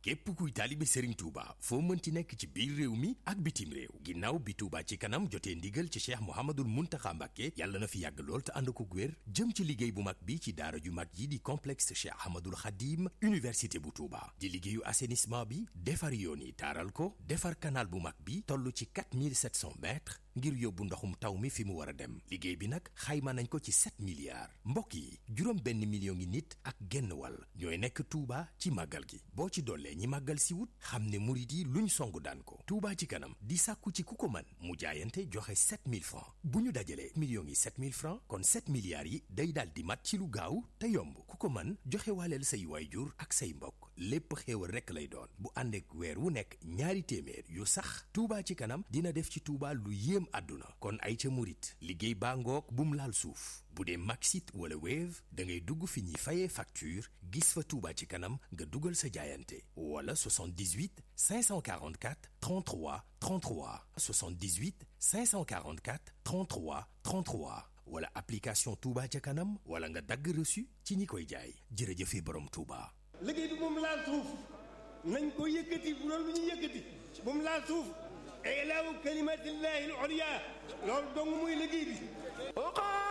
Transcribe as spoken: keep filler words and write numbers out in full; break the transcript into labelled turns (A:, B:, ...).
A: képp kuy taalibe Serigne Touba foo mënti nekk ci biir réew mi ak bitim réew ginnaaw bi Touba ci kanam jotee ndigal ci Cheikh Mouhamadoul Mountakha Mbacké yàlla na fi yàgg lool te ànd ko wér jëm ci liggéey bu mag bi ci daara ju mag yi di complexe Cheikh Ahmadoul Khadim université bu Touba di liggéeyu assainissement bi defar yoon yi taaral ko defar canal bu mag bi toll ci quatre mille sept cents mètres ngir yóbbu ndoxum taw mi fi mu war a dem liggéey bi nag xayma nañ ko ci sept milliards mbokk yi juróom benn million ngi nit ak genn wàll ñooy nekk Touba ci màggal gi boo ci dollee ñi màggal si wut xam ne murit yi luñ songu daan ko Touba ci kanam di sàkku ci ku ko mën mu jaayante joxe sept mille francs bu ñu dajalee millions yi sept mille francs kon sept milliards yi day daal di mat ci lu gaaw te yomb ku ko mën joxe waaleel say waayjur ak say mbokk lépp xéewal rekk lay doon bu ànd ak weer wu nekk ñaari téeméer yu sax Touba ci kanam dina def ci Touba lu yéem àdduna kon ay ca murit liggéey baa ngoog bum laal suuf bu dee Maxit wala Wave da ngay dugg fi ñuy fayee facture gis fa Touba ci kanam nga dugal sa jaayante wala soixante-dix-huit cinq cent quarante-quatre trente-trois trente-trois soixante-dix-huit cinq cent quarante-quatre trente-trois trente-trois wala application Touba ca kanam wala nga dagg reçu ci ñi koy jaay jërëjëfe borom Touba.
B: liggéey bi moom laal suuf nañ ko yëkkati bu doon lu ñu yëkkati moom laal suuf ilaahu kalimatillahi al-ulya loolu dong muy liggéey bi